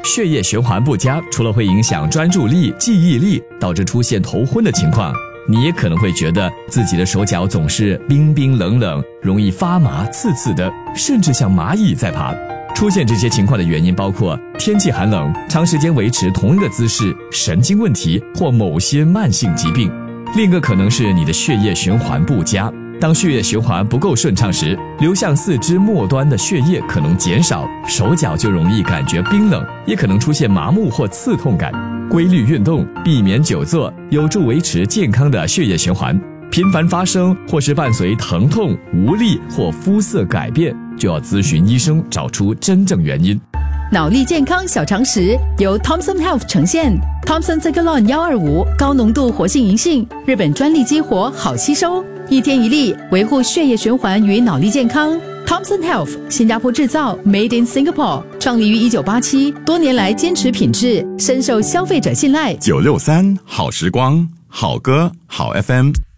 血液循环不佳，除了会影响专注力、记忆力，导致出现头昏的情况，你也可能会觉得自己的手脚总是冰冰冷冷，容易发麻、刺刺的，甚至像蚂蚁在爬。出现这些情况的原因包括天气寒冷、长时间维持同一个姿势、神经问题或某些慢性疾病。另一个可能是你的血液循环不佳。当血液循环不够顺畅时，流向四肢末端的血液可能减少，手脚就容易感觉冰冷，也可能出现麻木或刺痛感。规律运动，避免久坐，有助维持健康的血液循环。频繁发生或是伴随疼痛、无力或肤色改变，就要咨询医生，找出真正原因。 脑力健康小常识由 Thomson Health 呈现。Thomson Zegalon 125高浓度活性银杏，日本专利激活，好吸收，一天一粒，维护血液循环与脑力健康。Thomson Health 新加坡制造 ，Made in Singapore， 创立于1987，多年来坚持品质，深受消费者信赖。 963好时光，好歌好 FM。